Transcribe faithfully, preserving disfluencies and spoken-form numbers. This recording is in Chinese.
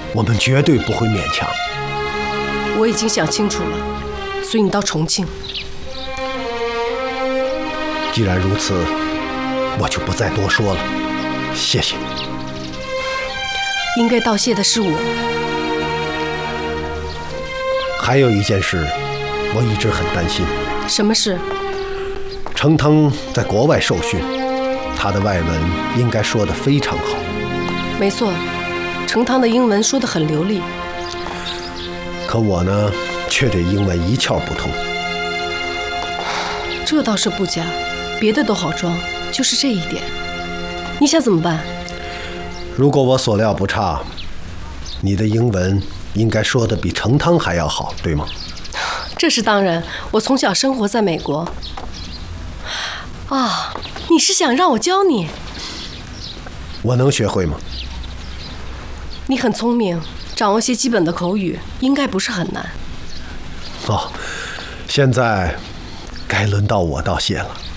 我们绝对不会勉强。 我已经想清楚了，随你到重庆。 既然如此，我就不再多说了，谢谢。 应该道谢的是我。 还有一件事，我一直很担心。 什么事？ 程腾在国外受训，他的外文应该说得非常好。 没错，程腾的英文说得很流利。 可我呢，却对英文一窍不通。 这倒是不假，别的都好装，就是这一点。你想怎么办？ 如果我所料不差，你的英文应该说得比程腾还要好，对吗？ 这是当然，我从小生活在美国。啊，你是想让我教你？ 我能学会吗？ 你很聪明，掌握些基本的口语应该不是很难。 哦，现在该轮到我道谢了。